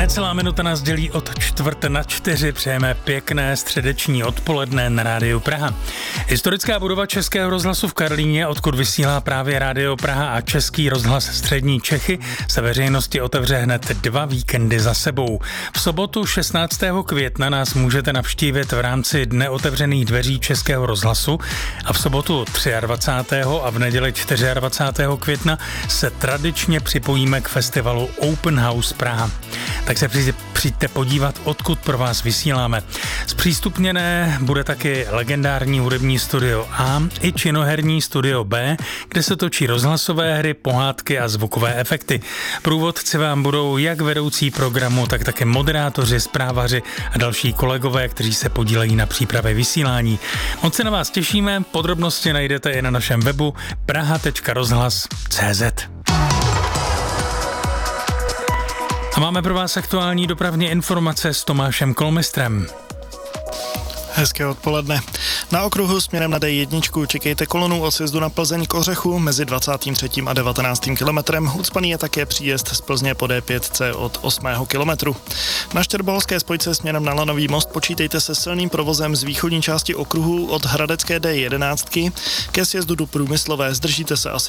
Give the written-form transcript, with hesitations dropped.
Necelá minuta nás dělí od 3:45. Přejeme pěkné středeční odpoledne na Rádiu Praha. Historická budova Českého rozhlasu v Karlíně, odkud vysílá právě Rádio Praha a Český rozhlas Střední Čechy, se veřejnosti otevře hned 2 víkendy za sebou. V sobotu 16. května nás můžete navštívit v rámci Dne otevřených dveří Českého rozhlasu a v sobotu 23. a v neděli 24. května se tradičně připojíme k festivalu Open House Praha. Tak se přijďte podívat, odkud pro vás vysíláme. Zpřístupněné bude taky legendární hudební studio A i činoherní studio B, kde se točí rozhlasové hry, pohádky a zvukové efekty. Průvodci vám budou jak vedoucí programu, tak také moderátoři, zprávaři a další kolegové, kteří se podílejí na přípravě vysílání. Moc se na vás těšíme, podrobnosti najdete i na našem webu praha.rozhlas.cz. A máme pro vás aktuální dopravní informace s Tomášem Kolmistrem. Hezké odpoledne. Na okruhu směrem na D1 čekejte kolonu od sjezdu na Plzeň k Ořechu mezi 23. a 19. kilometrem. Ucpaný je také příjezd z Plzně po D5 od 8. kilometru. Na Štěrboholské spojce směrem na Lanový most počítejte se silným provozem z východní části okruhu od hradecké D11 ke sjezdu do Průmyslové. Zdržíte se asi